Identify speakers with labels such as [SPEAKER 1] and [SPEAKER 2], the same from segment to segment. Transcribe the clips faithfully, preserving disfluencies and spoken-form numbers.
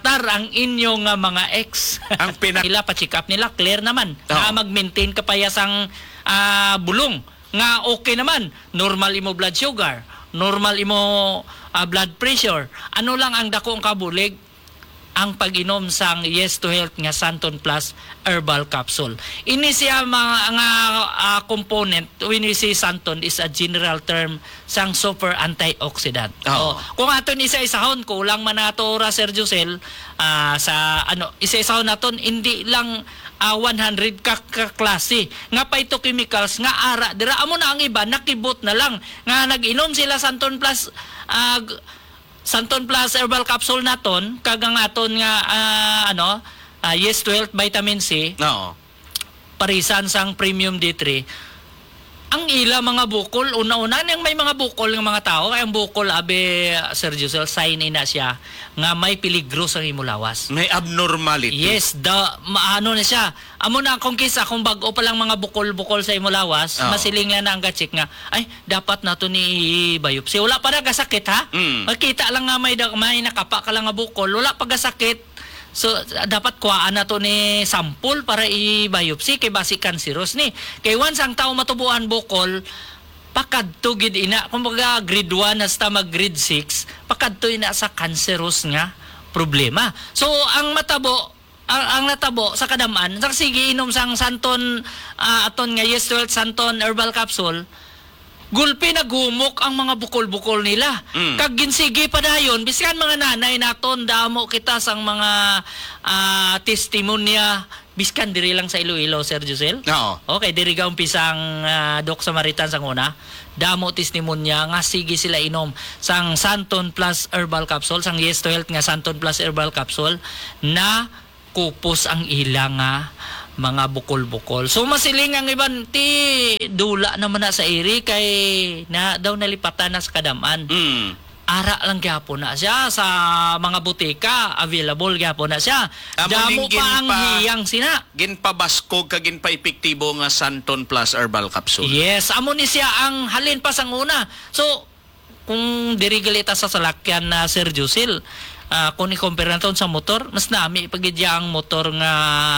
[SPEAKER 1] matar ang inyong uh, mga ex.
[SPEAKER 2] Ang pinak...
[SPEAKER 1] Ila pa-check up nila, clear naman.
[SPEAKER 2] Oh.
[SPEAKER 1] Na mag-maintain ka pa yasang uh, bulong. Nga okay naman. Normal imo blood sugar. Normal imo uh, blood pressure. Ano lang ang dako ang kabulig? Ang pag-inom sang Yes to Health nga Santon Plus Herbal Capsule. Ini siya mga nga uh, component when we say Santon is a general term sang super antioxidant.
[SPEAKER 2] Oh.
[SPEAKER 1] Oh. Kung aton isa-isahon kulang man nato ra Sir Josel uh, sa ano isa-isahon naton hindi lang uh, one hundred ka, ka klase nga phytochemicals nga ara dira amo na ang iba nakibot na lang nga nag-inom sila Santon Plus uh, Santon Plus Herbal Capsule naton kagang aton nga uh, ano uh, Yes to Health Vitamin C.
[SPEAKER 2] No.
[SPEAKER 1] Parisan sang Premium D three. Ang ila mga bukol una-una nang may mga bukol ng mga tao kay ang bukol abe Sir Josel sign na siya nga may peligro sa imulawas.
[SPEAKER 2] May abnormality.
[SPEAKER 1] Yes, da maano na siya. Amo na kung kisa kung bag-o pa lang mga bukol-bukol sa imulawas,
[SPEAKER 2] oh.
[SPEAKER 1] masiling na ang gachik nga ay dapat nato ni biopsy. Wala pa nagasakit ha.
[SPEAKER 2] Mm.
[SPEAKER 1] Makita lang nga may may nakapa ka lang nga bukol, wala pa gasakit. So dapat kuhaan na to ni sample para i-biopsy kay basi cancerous ni. Kay once ang tao matubuan bukol, pakadto gid ina kumbaga grade one hasta mag grade six, pakadto ina sa cancerous nga problema. So ang matabo ang, ang natabo sa kadaman, sa sige inom sang Santon uh, aton nga Yes to Health Santon Herbal Capsule, gulpi naghumok ang mga bukol-bukol nila.
[SPEAKER 2] Mm.
[SPEAKER 1] Kag ginsige pa dayon, biskan mga nanay naton damo kita sang mga uh, testimonya biskan diri lang sa Iloilo, Sir Josel.
[SPEAKER 2] No.
[SPEAKER 1] Okay, diri ga umpisang uh, Doc Samaritan sang una. Damo testimonya nga sige sila inom sang Santon Plus Herbal Capsule, sang Yes to Health nga Santon Plus Herbal Capsule na kupos ang ilang nga mga bukol-bukol. So masiling ang iban ti dula naman na sa iri kay na daw nalipatan na sa kadaman.
[SPEAKER 2] Mm.
[SPEAKER 1] Ara lang gyapon na siya sa mga butika, available gyapon na siya.
[SPEAKER 2] Amo
[SPEAKER 1] Damo
[SPEAKER 2] ning
[SPEAKER 1] pa ang
[SPEAKER 2] ginpa-
[SPEAKER 1] hiyang sina.
[SPEAKER 2] Ginpabaskog ka ginpa-epektibo nga Santon Plus Herbal Capsule.
[SPEAKER 1] Yes, amo ni siya ang halin pa sang una. So kung diri galita sa salakyan na Sir Josel, uh, kung i-compare naton sa motor, mas nami pagidya ang motor nga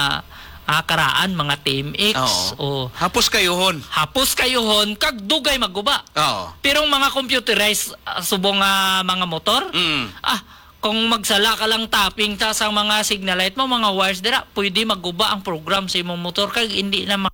[SPEAKER 1] ah, karaan mga T M X o
[SPEAKER 2] Hapos kayohon.
[SPEAKER 1] hapos kayohon kag dugay magguba.
[SPEAKER 2] Oo.
[SPEAKER 1] Pero mga computerized uh, subong nga mga motor,
[SPEAKER 2] Mm.
[SPEAKER 1] ah kung magsala ka lang tapping ta sa mga signal light mo, mga wires dira, pwede magguba ang program sa imong motor kag hindi na ma-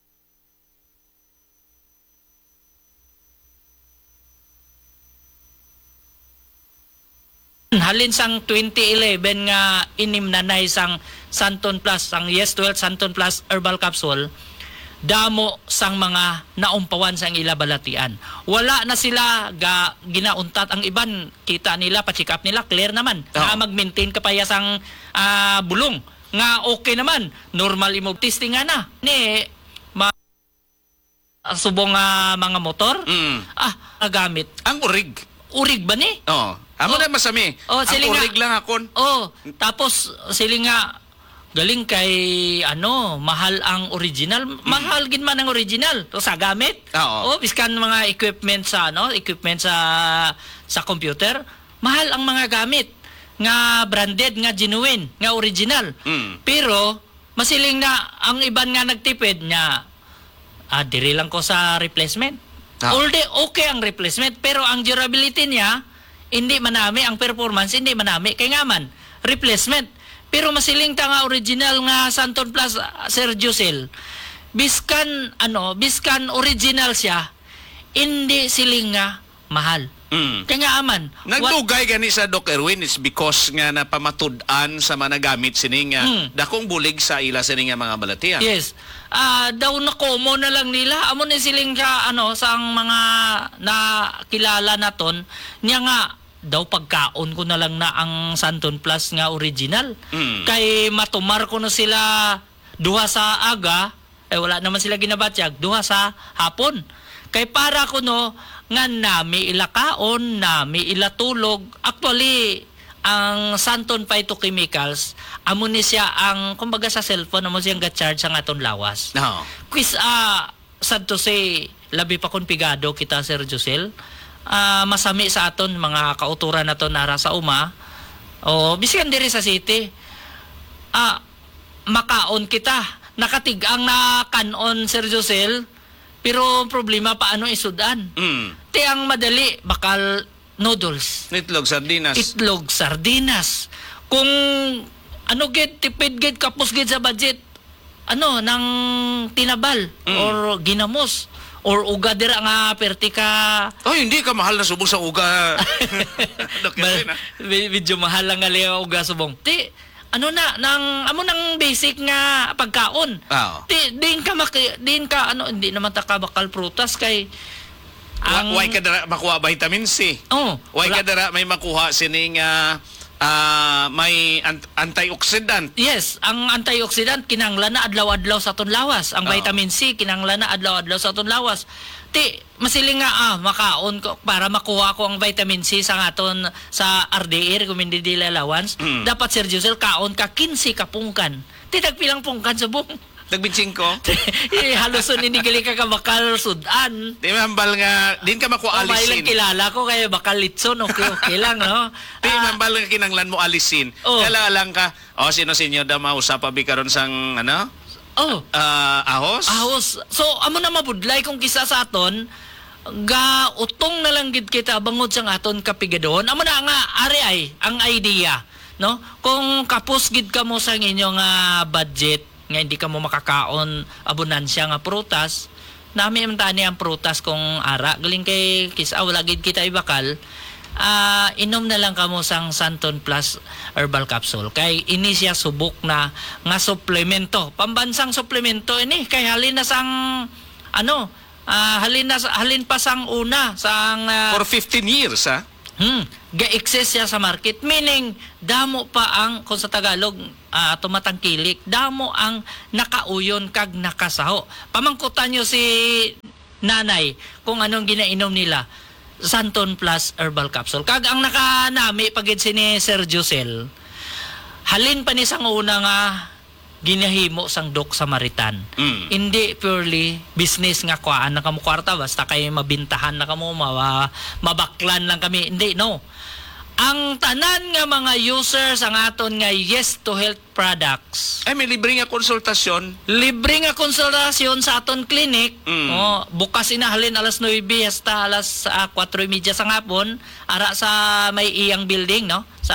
[SPEAKER 1] halin sang twenty eleven nga inim na nay sang Santon Plus, sang Yes to Health Santon Plus Herbal Capsule, damo sang mga naumpawan sang ila balatian. Wala na sila ga ginauntat ang iban, kita nila pa-check up nila clear naman.
[SPEAKER 2] Oh.
[SPEAKER 1] Nga mag-maintain ka pa ya sang ah, bulong nga okay naman, normal imo testing nga na ni ma subong nga mga motor.
[SPEAKER 2] Mm.
[SPEAKER 1] Ah, nagamit.
[SPEAKER 2] Ang urig.
[SPEAKER 1] Urig ba ni?
[SPEAKER 2] Oo. Amo
[SPEAKER 1] Oh.
[SPEAKER 2] na masami.
[SPEAKER 1] Oh,
[SPEAKER 2] ang
[SPEAKER 1] sili nga.
[SPEAKER 2] urig lang akon.
[SPEAKER 1] Oh, tapos sila nga galing kay ano, mahal ang original. Mahal gid man ang original. So, sa gamit.
[SPEAKER 2] Oo.
[SPEAKER 1] Oh, biskan mga equipment sa ano, equipment sa sa computer, mahal ang mga gamit nga branded, nga genuine, nga original.
[SPEAKER 2] Mm.
[SPEAKER 1] Pero masiling na ang iban nga nagtipid nya ah, diri lang ko sa replacement.
[SPEAKER 2] Ah.
[SPEAKER 1] All day okay ang replacement pero ang durability niya hindi manami, ang performance hindi manami kay nga man replacement. Pero masiling ta nga original nga Santon Plus uh, Sir Josel. Biskan ano, biskan original siya, hindi siling nga mahal.
[SPEAKER 2] Mm.
[SPEAKER 1] Kaya nga aman.
[SPEAKER 2] Nagdugay gani sa Doc Erwin is because nga napamatud-an sa mga nagamit sini nga
[SPEAKER 1] Mm.
[SPEAKER 2] dakong bulig sa ila sini nga mga balatian.
[SPEAKER 1] Yes. Ah, daw na komo na lang nila. Amo ni siling ka ano sang mga nakilala naton niya nga daw pagkaon ko na lang na ang Santon Plus nga original.
[SPEAKER 2] Mm.
[SPEAKER 1] Kay matumar ko na sila duha sa aga, eh wala naman sila ginabatyag, duha sa hapon. Kay para ko no nga nami ilakaon, nami ilatulog. Actually, ang Santon Phytochemicals, amo ni siya ang kumbaga sa cellphone amo siyang ga-charge ang aton lawas.
[SPEAKER 2] No.
[SPEAKER 1] Quiz ah sad to say labi pa kon pigado kita Sir Josel. Ah, masami sa aton mga kauturan naton nara sa uma O bisikan diri sa city. Ah, makaon kita. Nakatigang na kanon Sir Josel, pero problema paano isudan.
[SPEAKER 2] Mm.
[SPEAKER 1] Ti ang madali bakal noodles,
[SPEAKER 2] Itlog, sardinas.
[SPEAKER 1] itlog, sardinas. Kung ano gid tipid gid kapos gid sa budget, ano nang tinabal
[SPEAKER 2] Mm.
[SPEAKER 1] or ginamos or uga dira nga perti ka.
[SPEAKER 2] Oh, hindi ka mahal na subong sa uga. Dok
[SPEAKER 1] Ba-
[SPEAKER 2] Erwin, ah.
[SPEAKER 1] me- medyo mahal lang nga liya uga subong. Ti ano na nang amo nang basic nga pagkaon.
[SPEAKER 2] Ah.
[SPEAKER 1] Ti din ka maki, din ka ano hindi naman ta ka bakal prutas kay
[SPEAKER 2] Ang... Why ka dara makuha vitamin C?
[SPEAKER 1] Oh,
[SPEAKER 2] Why
[SPEAKER 1] wala-
[SPEAKER 2] ka dara may makuha sining ah, ah, may ant- antioxidant?
[SPEAKER 1] Yes, ang antioxidant kinahanglan na adlaw-adlaw sa aton lawas. Ang
[SPEAKER 2] Oo.
[SPEAKER 1] vitamin C kinahanglan na adlaw-adlaw sa aton lawas. Ti masiling nga ah, makaon ko para makuha ko ang vitamin C sa aton sa R D A recommended daily allowance.
[SPEAKER 2] Mm.
[SPEAKER 1] Dapat Sir Josel kaon ka quince ka pungkan. Ti tagpilang pungkan subong.
[SPEAKER 2] Nagbinsing ko?
[SPEAKER 1] Eh, haluson ini gali ka ka bakal sudan.
[SPEAKER 2] Di mambal nga, din ka makuha
[SPEAKER 1] O may lang
[SPEAKER 2] alisin.
[SPEAKER 1] kilala ko kaya bakal litson okay okay lang no.
[SPEAKER 2] Di
[SPEAKER 1] Ah,
[SPEAKER 2] mambal nga kinanglan mo alisin.
[SPEAKER 1] Oh.
[SPEAKER 2] Kala lang ka, o sino sinyo da mausap abi karon sang ano?
[SPEAKER 1] oh,
[SPEAKER 2] Ah, ahos?
[SPEAKER 1] ahos. So amo na mabudlay kung kisa sa aton ga utong na lang gid kita bangod sang aton kapigadon. Amo na nga ari ay ang idea, no? Kung kapos gid ka mo sa inyong nga budget nga hindi ka mo makakaon abonansya nga prutas, nami man tani ang prutas kung ara galing kay kisa wala gid kita ibakal. Ah, inom na lang kamo sang Santon Plus herbal capsule kay ini siya subok na nga suplemento, pambansang suplemento ini kay halin na sang ano, ah, halin na halin pa sang una sang ah,
[SPEAKER 2] For fifteen years, ha?
[SPEAKER 1] Hmm, ga-excess siya sa market. Meaning, damo pa ang, kung sa Tagalog, uh, tumatangkilik, damo ang nakauyon kag nakasaho. Pamangkutan nyo si nanay kung anong ginainom nila. Santon Plus Herbal Capsule. Kag ang nakanami pagid si ni Sir Josel, halin pa ni sang una nga ginahimo sang Doc Samaritan.
[SPEAKER 2] Mm.
[SPEAKER 1] Hindi purely business nga kuhaan na kamo kwarta basta kay mabintahan na kamo ma mabaklan lang kami. Hindi, no. Ang tanan nga mga users ang aton nga Yes to Health products.
[SPEAKER 2] Ay, may libre nga konsultasyon.
[SPEAKER 1] Libre nga konsultasyon sa aton clinic.
[SPEAKER 2] Mm.
[SPEAKER 1] Oh, bukas inahalin alas nuebe hasta alas uh, kwatro media sa ngapon ara sa may iyang building, no? Sa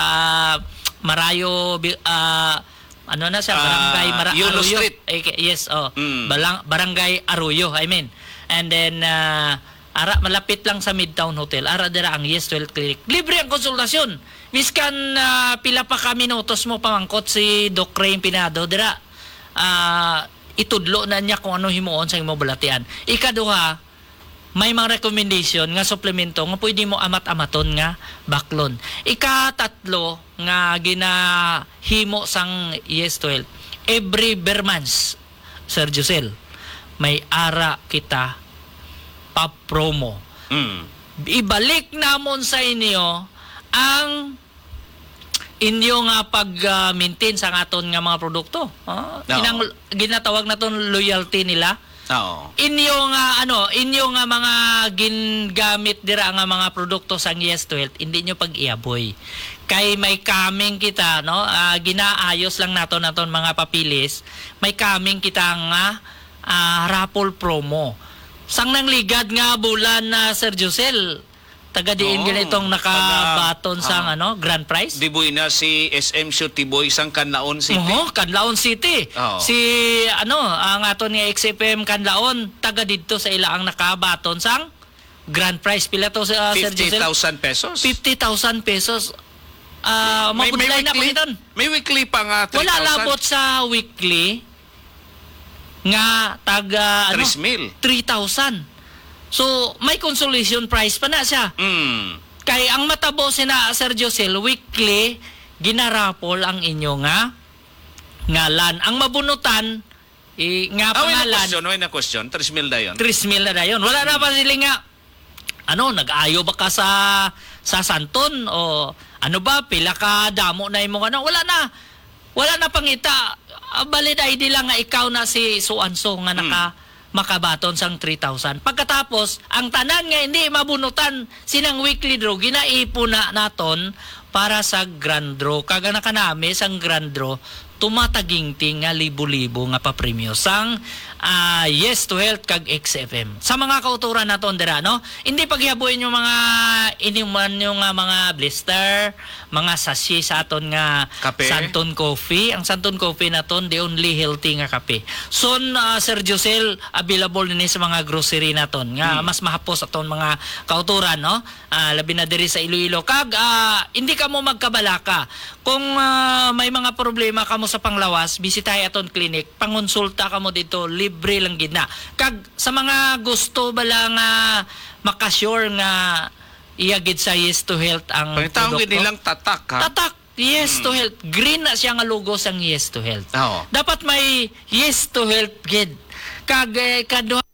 [SPEAKER 1] Marayo bi- ah, ano na siya,
[SPEAKER 2] Ah,
[SPEAKER 1] Barangay Mara-
[SPEAKER 2] Yulo
[SPEAKER 1] Arroyo.
[SPEAKER 2] Street.
[SPEAKER 1] Eh, ke- yes, oh.
[SPEAKER 2] Mm.
[SPEAKER 1] Balang, Barangay Arroyo, I mean. And then, uh, ara, malapit lang sa Midtown Hotel. Ara, dira ang Yes to Health Clinic. Libre ang konsultasyon. Miskan, uh, pila pa ka minutos mo pamangkot si Doc Ray Pinado. Dira, uh, itudlo na niya kung ano himuon sa imo balatian. Ikaduha, may mga recommendation nga suplemento nga pwede mo amat-amaton nga baklon. Ikatatlo nga ginahimo sang Yes to Health. Every Bermans, Sir Josel, may ara kita pa-promo.
[SPEAKER 2] Mm.
[SPEAKER 1] Ibalik namon sa inyo ang inyo nga pag-maintain sa aton nga mga produkto. Ah,
[SPEAKER 2] Oo.
[SPEAKER 1] inang ginatawag na ton loyalty nila.
[SPEAKER 2] Oo.
[SPEAKER 1] Inyo nga ano, inyo nga mga gingamit dira nga mga produkto sang Yes to Health, hindi nyo pag-iaboy. Kay may kaming kita, no? Ah, ginaayos lang nato naton mga papilis. May kaming kita nga ah, raffle promo. Sang nang ligad nga bulan na Sir Josel, taga diin
[SPEAKER 2] Oo,
[SPEAKER 1] ganitong nakabaton
[SPEAKER 2] taga-
[SPEAKER 1] sang
[SPEAKER 2] ah.
[SPEAKER 1] ano, grand prize.
[SPEAKER 2] Diboy na si S M Shoot Tiboy sang Kanlaon City.
[SPEAKER 1] Oo, Canlaon City.
[SPEAKER 2] Oo.
[SPEAKER 1] Si ano, ang aton ni X F M Canlaon, taga dito sa ila ang nakabaton sang grand prize pila to sa Sir
[SPEAKER 2] fifty
[SPEAKER 1] Josel?
[SPEAKER 2] thousand pesos.
[SPEAKER 1] fifty thousand pesos. Ah,
[SPEAKER 2] may, may,
[SPEAKER 1] mabudlay na
[SPEAKER 2] weekly,
[SPEAKER 1] pagitan.
[SPEAKER 2] may weekly pa nga three
[SPEAKER 1] Wala
[SPEAKER 2] thousand.
[SPEAKER 1] labot sa weekly nga taga ano,
[SPEAKER 2] Tris mil.
[SPEAKER 1] three thousand. So, may consolation prize pa na siya.
[SPEAKER 2] Mm.
[SPEAKER 1] Kay ang matabo sina Sir Josel, weekly ginarapol ang inyo nga ngalan. Ang mabunutan i, nga
[SPEAKER 2] Ah, wala na
[SPEAKER 1] pangalan
[SPEAKER 2] question, wala na question. Tris mil da yun.
[SPEAKER 1] three mil na dayon. Wala na pa sila nga ano, nag-ayo ba ka sa sa Santon o ano ba pila ka damo na imong ano? Wala na. Wala na pangita. Ah, Valid I D lang nga ikaw na si Suanso nga naka makabaton sang three thousand. Pagkatapos, ang tanan nga hindi mabunutan sinang weekly draw, ginaipo na naton para sa grand draw. Kaga na kanami sang grand draw, tumatagingting nga libo-libo nga papremyo sang ah, Yes to Health kag X F M. Sa mga kauturan naton dira, no? Hindi paghihabuin yung mga inuman yung nga mga blister, mga sachet sa aton nga
[SPEAKER 2] Kape.
[SPEAKER 1] Santon Coffee. Ang Santon Coffee naton the only healthy nga kape. So uh, Sir Josel, available ni sa mga grocery naton nga mas mahapos aton mga kauturan, no? Ah, labi na diri sa Iloilo. Kag ah, hindi ka mo magkabalaka. Kung ah, may mga problema ka mo sa panglawas, bisitahay aton clinic, pangonsulta ka mo dito, libre lang gid na. Kag sa mga gusto bala nga makasure nga iyagid sa Yes to Health ang
[SPEAKER 2] Pangitawag
[SPEAKER 1] produkto.
[SPEAKER 2] nilang tatak, ha?
[SPEAKER 1] Tatak, Yes to Health. Green na siya nga logo sang Yes to Health.
[SPEAKER 2] Oo.
[SPEAKER 1] Dapat may Yes to Health gid. Kag eh, kadwa